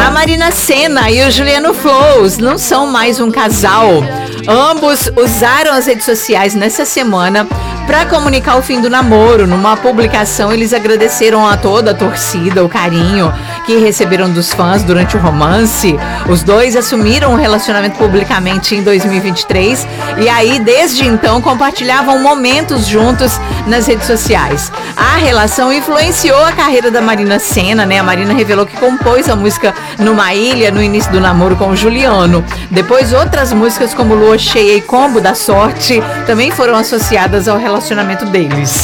A Marina Sena e o Juliano Flows não são mais um casal. Ambos usaram as redes sociais nessa semana para comunicar o fim do namoro. Numa publicação, eles agradeceram a toda a torcida, o carinho que receberam dos fãs durante o romance. Os dois assumiram o relacionamento publicamente em 2023 e aí, desde então, compartilhavam momentos juntos nas redes sociais. A relação influenciou a carreira da Marina Sena, né? A Marina revelou que compôs a música Numa Ilha no início do namoro com o Juliano. Depois, outras músicas como Lua Cheia e Combo da Sorte também foram associadas ao relacionamento deles.